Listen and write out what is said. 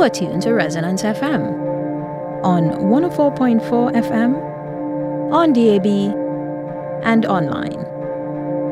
are tuned to Resonance FM on 104.4 FM, on DAB, and online.